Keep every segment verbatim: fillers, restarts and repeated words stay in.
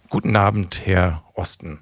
Guten Abend, Herr Osten.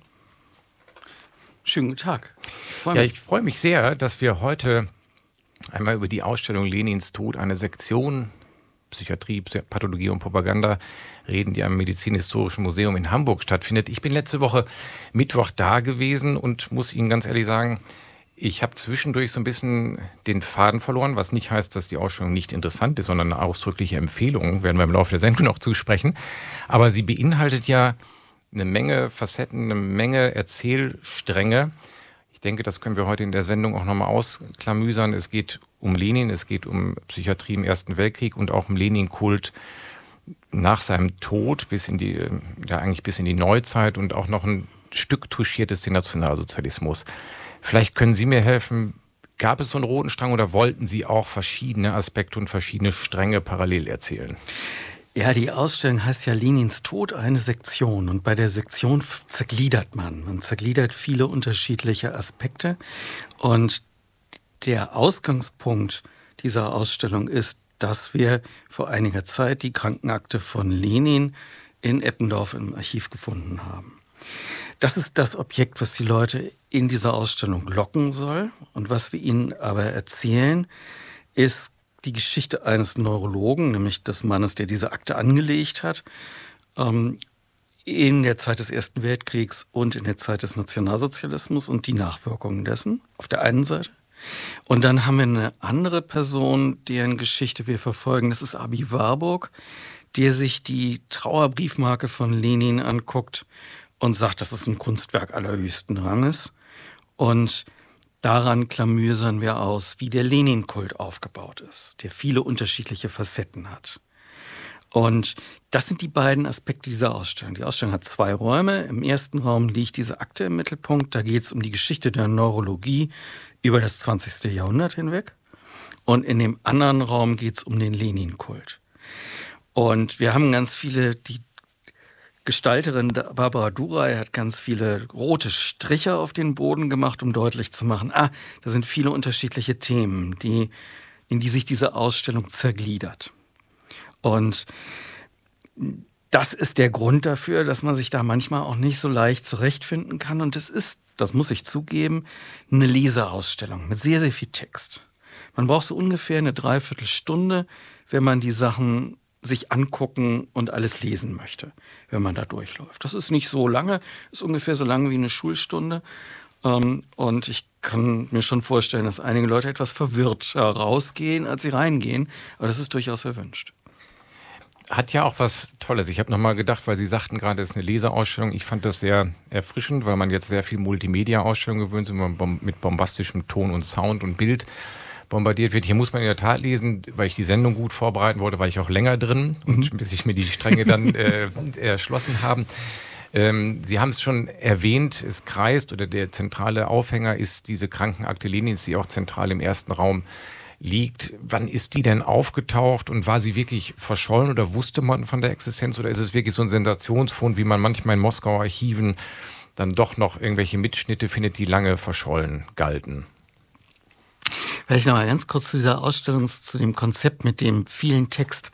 Schönen guten Tag. Ich freue mich. Ja, ich freue mich sehr, dass wir heute einmal über die Ausstellung Lenins Tod, eine Sektion Psychiatrie, Pathologie und Propaganda reden, die am Medizinhistorischen Museum in Hamburg stattfindet. Ich bin letzte Woche Mittwoch da gewesen und muss Ihnen ganz ehrlich sagen, ich habe zwischendurch so ein bisschen den Faden verloren, was nicht heißt, dass die Ausstellung nicht interessant ist, sondern eine ausdrückliche Empfehlung, werden wir im Laufe der Sendung noch zusprechen. Aber sie beinhaltet ja eine Menge Facetten, eine Menge Erzählstränge. Ich denke, das können wir heute in der Sendung auch nochmal ausklamüsern. Es geht um Lenin, es geht um Psychiatrie im Ersten Weltkrieg und auch um Lenin-Kult nach seinem Tod bis in die, ja eigentlich bis in die Neuzeit und auch noch ein Stück touchiert ist den Nationalsozialismus. Vielleicht können Sie mir helfen, gab es so einen roten Strang oder wollten Sie auch verschiedene Aspekte und verschiedene Stränge parallel erzählen? Ja, die Ausstellung heißt ja Lenins Tod, eine Sektion. Und bei der Sektion zergliedert man. Man zergliedert viele unterschiedliche Aspekte. Und der Ausgangspunkt dieser Ausstellung ist, dass wir vor einiger Zeit die Krankenakte von Lenin in Eppendorf im Archiv gefunden haben. Das ist das Objekt, was die Leute in dieser Ausstellung locken soll. Und was wir ihnen aber erzählen, ist die Geschichte eines Neurologen, nämlich des Mannes, der diese Akte angelegt hat, ähm, in der Zeit des Ersten Weltkriegs und in der Zeit des Nationalsozialismus und die Nachwirkungen dessen auf der einen Seite. Und dann haben wir eine andere Person, deren Geschichte wir verfolgen. Das ist Abi Warburg, der sich die Trauerbriefmarke von Lenin anguckt und sagt, das ist ein Kunstwerk allerhöchsten Ranges. Und daran klamüsern wir aus, wie der Lenin-Kult aufgebaut ist, der viele unterschiedliche Facetten hat. Und das sind die beiden Aspekte dieser Ausstellung. Die Ausstellung hat zwei Räume. Im ersten Raum liegt diese Akte im Mittelpunkt. Da geht es um die Geschichte der Neurologie über das zwanzigste Jahrhundert hinweg. Und in dem anderen Raum geht es um den Lenin-Kult. Und wir haben ganz viele, die Gestalterin Barbara Duray hat ganz viele rote Striche auf den Boden gemacht, um deutlich zu machen, ah, da sind viele unterschiedliche Themen, die, in die sich diese Ausstellung zergliedert. Und das ist der Grund dafür, dass man sich da manchmal auch nicht so leicht zurechtfinden kann. Und es ist, das muss ich zugeben, eine Leserausstellung mit sehr, sehr viel Text. Man braucht so ungefähr eine Dreiviertelstunde, wenn man die Sachen sich angucken und alles lesen möchte, wenn man da durchläuft. Das ist nicht so lange, ist ungefähr so lange wie eine Schulstunde. Und ich kann mir schon vorstellen, dass einige Leute etwas verwirrt rausgehen, als sie reingehen. Aber das ist durchaus erwünscht. Hat ja auch was Tolles. Ich habe nochmal gedacht, weil Sie sagten gerade, es ist eine Leserausstellung. Ich fand das sehr erfrischend, weil man jetzt sehr viel Multimedia-Ausstellungen gewöhnt ist, mit bombastischem Ton und Sound und Bild bombardiert wird. Hier muss man in der Tat lesen, weil ich die Sendung gut vorbereiten wollte, war ich auch länger drin und mhm. bis ich mir die Stränge dann äh, erschlossen haben. Ähm, Sie haben es schon erwähnt, es kreist oder der zentrale Aufhänger ist diese Krankenakte Lenins, die auch zentral im ersten Raum liegt. Wann ist die denn aufgetaucht und war sie wirklich verschollen oder wusste man von der Existenz oder ist es wirklich so ein Sensationsfund, wie man manchmal in Moskauer Archiven dann doch noch irgendwelche Mitschnitte findet, die lange verschollen galten? Vielleicht noch mal ganz kurz zu dieser Ausstellung, zu dem Konzept mit dem vielen Text.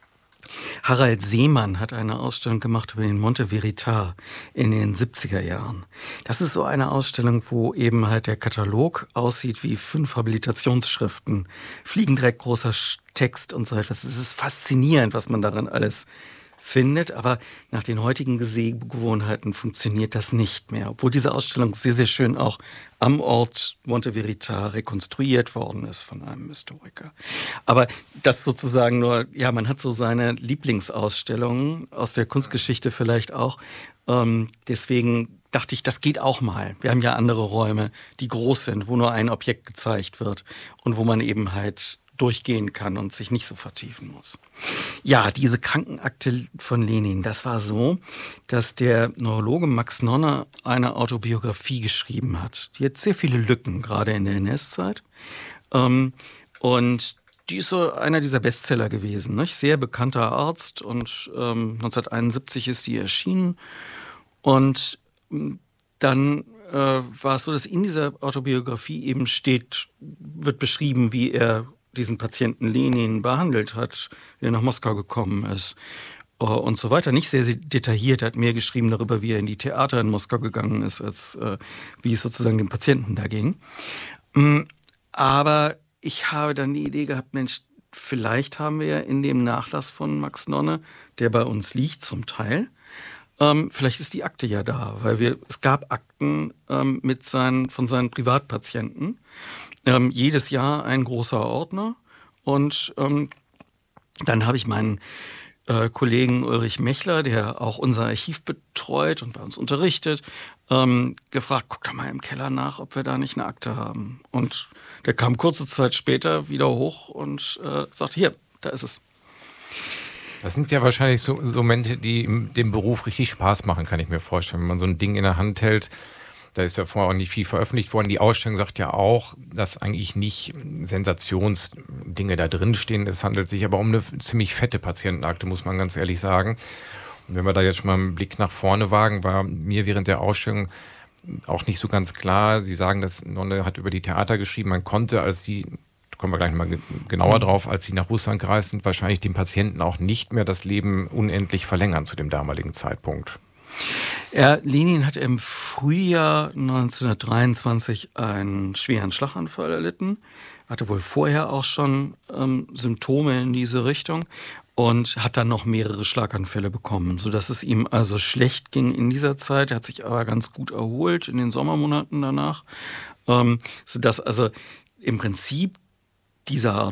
Harald Seemann hat eine Ausstellung gemacht über den Monte Veritas in den siebziger Jahren. Das ist so eine Ausstellung, wo eben halt der Katalog aussieht wie fünf Habilitationsschriften, Fliegendreck, großer Text und so etwas. Es ist faszinierend, was man darin alles findet, aber nach den heutigen Sehgewohnheiten funktioniert das nicht mehr. Obwohl diese Ausstellung sehr, sehr schön auch am Ort Monte Veritas rekonstruiert worden ist von einem Historiker. Aber das sozusagen nur, ja, man hat so seine Lieblingsausstellungen aus der Kunstgeschichte vielleicht auch. Ähm, deswegen dachte ich, das geht auch mal. Wir haben ja andere Räume, die groß sind, wo nur ein Objekt gezeigt wird und wo man eben halt durchgehen kann und sich nicht so vertiefen muss. Ja, diese Krankenakte von Lenin, das war so, dass der Neurologe Max Nonner eine Autobiografie geschrieben hat. Die hat sehr viele Lücken, gerade in der N S-Zeit. Und die ist so einer dieser Bestseller gewesen, nicht? Sehr bekannter Arzt und ähm, neunzehnhunderteinundsiebzig ist die erschienen. Und dann äh, war es so, dass in dieser Autobiografie eben steht, wird beschrieben, wie er diesen Patienten Lenin behandelt hat, der nach Moskau gekommen ist. und so weiter. Nicht sehr, sehr detailliert, er hat mehr geschrieben darüber, wie er in die Theater in Moskau gegangen ist, als äh, wie es sozusagen den Patienten da ging. Aber ich habe dann die Idee gehabt, Mensch, vielleicht haben wir ja in dem Nachlass von Max Nonne, der bei uns liegt zum Teil, ähm, vielleicht ist die Akte ja da, weil wir, es gab Akten ähm, mit seinen, von seinen Privatpatienten. Ähm, jedes Jahr ein großer Ordner. Und ähm, dann habe ich meinen äh, Kollegen Ulrich Mechler, der auch unser Archiv betreut und bei uns unterrichtet, ähm, gefragt, guck doch mal im Keller nach, ob wir da nicht eine Akte haben. Und der kam kurze Zeit später wieder hoch und äh, sagte, hier, da ist es. Das sind ja wahrscheinlich so, so Momente, die dem Beruf richtig Spaß machen, kann ich mir vorstellen. Wenn man so ein Ding in der Hand hält, da ist ja vorher auch nicht viel veröffentlicht worden. Die Ausstellung sagt ja auch, dass eigentlich nicht Sensationsdinge da drin stehen. Es handelt sich aber um eine ziemlich fette Patientenakte, muss man ganz ehrlich sagen. Und wenn wir da jetzt schon mal einen Blick nach vorne wagen, war mir während der Ausstellung auch nicht so ganz klar. Sie sagen, dass Nonne hat über die Theater geschrieben. Man konnte, als sie, da kommen wir gleich mal genauer drauf, als sie nach Russland gereist sind, wahrscheinlich dem Patienten auch nicht mehr das Leben unendlich verlängern zu dem damaligen Zeitpunkt. Ja, Lenin hat im Frühjahr neunzehnhundertdreiundzwanzig einen schweren Schlaganfall erlitten, hatte wohl vorher auch schon ähm, Symptome in diese Richtung und hat dann noch mehrere Schlaganfälle bekommen, sodass es ihm also schlecht ging in dieser Zeit. Er hat sich aber ganz gut erholt in den Sommermonaten danach, ähm, sodass also im Prinzip dieser